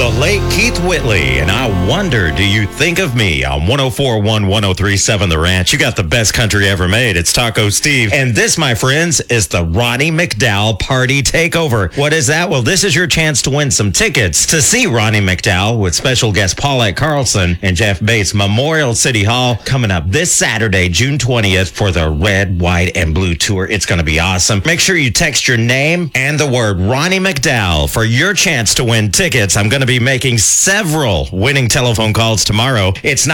The late Keith Whitley, and I Wonder, Do You Think of Me on 104.1, 103.7 The Ranch. You got the best country ever made. It's Taco Steve. And this, my friends, is the Ronnie McDowell Party Takeover. What is that? Well, this is your chance to win some tickets to see Ronnie McDowell with special guest Paulette Carlson and Jeff Bates, Memorial City Hall, coming up this Saturday, June 20th for the Red, White, and Blue Tour. It's going to be awesome. Make sure you text your name and the word Ronnie McDowell for your chance to win tickets. I'm going to be making several winning telephone calls tomorrow. It's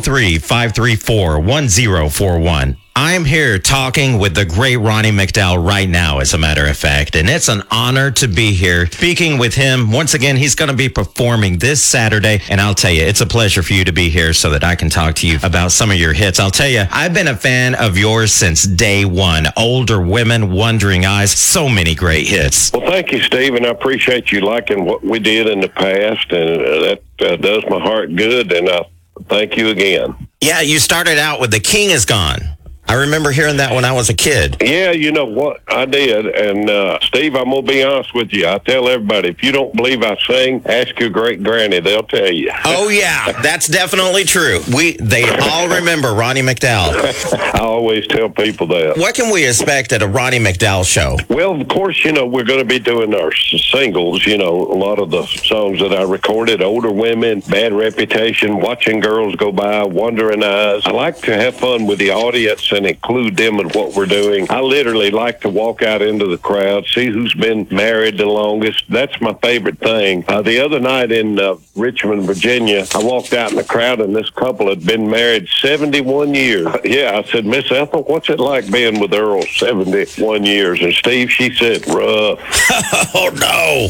903-534-1041. I'm here talking with the great Ronnie McDowell right now, as a matter of fact, and it's an honor to be here speaking with him. Once again, he's going to be performing this Saturday, and I'll tell you, it's a pleasure for you to be here so that I can talk to you about some of your hits. I'll tell you, I've been a fan of yours since day one. Older Women, Wondering Eyes, so many great hits. Well, thank you, Steve, and I appreciate you liking what we did in the past, and that does my heart good, and I thank you again. Yeah, you started out with The King Is Gone. I remember hearing that when I was a kid. Yeah, you know what? I did. And, Steve, I'm going to be honest with you. I tell everybody, if you don't believe I sing, ask your great-granny. They'll tell you. Oh, yeah. That's definitely true. They all remember Ronnie McDowell. I always tell people that. What can we expect at a Ronnie McDowell show? Well, of course, we're going to be doing our singles, a lot of the songs that I recorded, Older Women, Bad Reputation, Watching Girls Go By, Wondering Eyes. I like to have fun with the audience and include them in what we're doing. I literally like to walk out into the crowd, see who's been married the longest. That's my favorite thing. The other night in Richmond, Virginia, I walked out in the crowd and this couple had been married 71 years. Yeah, I said, Miss Ethel, what's it like being with Earl 71 years? And Steve, she said, rough. Oh, no.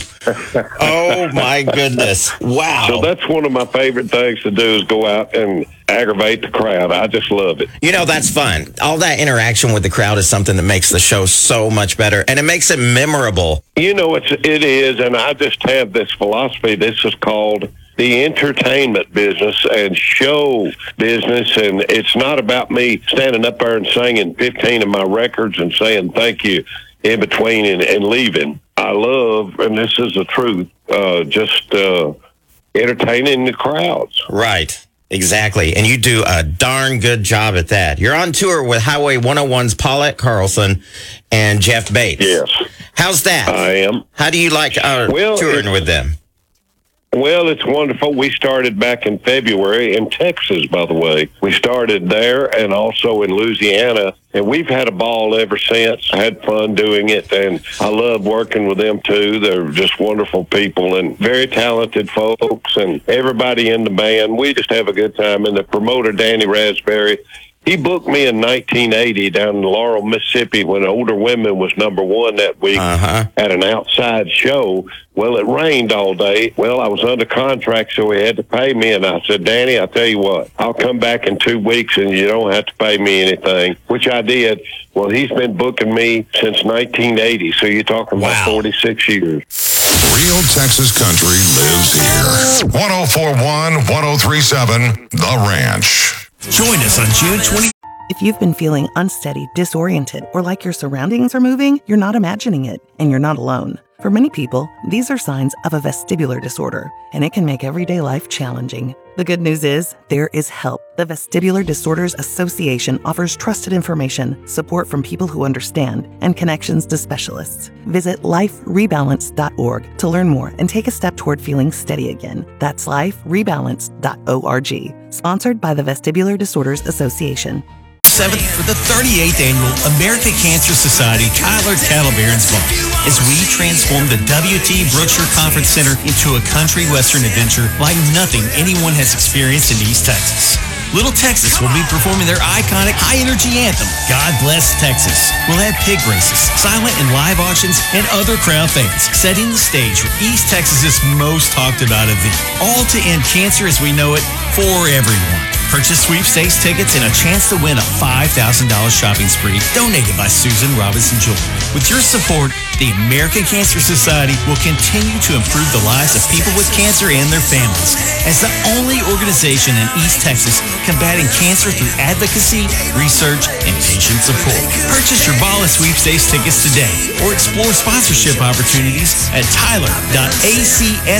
Oh, my goodness. Wow. So that's one of my favorite things to do is go out and aggravate the crowd. I just love it. That's fun. All that interaction with the crowd is something that makes the show so much better, and it makes it memorable. It is, and I just have this philosophy. This is called the entertainment business and show business, and it's not about me standing up there and singing 15 of my records and saying thank you in between and leaving. I love, and this is the truth, just entertaining the crowds. Right. Exactly. And you do a darn good job at that. You're on tour with Highway 101's Paulette Carlson and Jeff Bates. Yes. How's that? I am. How do you like touring with them? Well, it's wonderful. We started back in February in Texas, by the way. We started there and also in Louisiana, and we've had a ball ever since. I had fun doing it, and I love working with them, too. They're just wonderful people and very talented folks, and everybody in the band. We just have a good time, and the promoter, Danny Raspberry, he booked me in 1980 down in Laurel, Mississippi when Older Women was #1 that week at an outside show. Well, it rained all day. Well, I was under contract, so he had to pay me. And I said, Danny, I'll tell you what, I'll come back in 2 weeks and you don't have to pay me anything, which I did. Well, he's been booking me since 1980. So you're talking about 46 years. Real Texas country lives here. 104.1, 103.7, The Ranch. Join us on June 20th. If you've been feeling unsteady, disoriented, or like your surroundings are moving, you're not imagining it, and you're not alone. For many people, these are signs of a vestibular disorder, and it can make everyday life challenging. The good news is, there is help. The Vestibular Disorders Association offers trusted information, support from people who understand, and connections to specialists. Visit liferebalance.org to learn more and take a step toward feeling steady again. That's liferebalance.org. Sponsored by the Vestibular Disorders Association. 7th for the 38th Annual American Cancer Society Tyler Cattle Barons Ball as we transform the WT Brookshire Conference Center into a country western adventure like nothing anyone has experienced in East Texas. Little Texas will be performing their iconic high-energy anthem, God Bless Texas. We'll have pig races, silent and live auctions, and other crowd fans, setting the stage for East Texas's most talked-about event. All to end cancer as we know it for everyone. Purchase sweepstakes tickets and a chance to win a $5,000 shopping spree donated by Susan Robinson Jewelry. With your support, the American Cancer Society will continue to improve the lives of people with cancer and their families as the only organization in East Texas combating cancer through advocacy, research, and patient support. Purchase your ball and sweepstakes tickets today or explore sponsorship opportunities at tyler.acs